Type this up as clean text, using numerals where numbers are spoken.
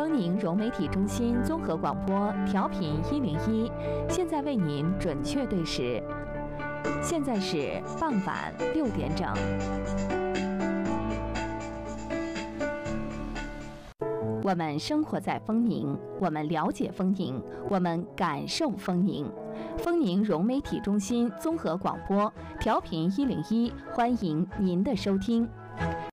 丰宁融媒体中心综合广播，调频101，现在为您准确对时，现在是傍晚6点整。我们生活在丰宁，我们了解丰宁，我们感受丰宁。丰宁融媒体中心综合广播，调频101，欢迎您的收听。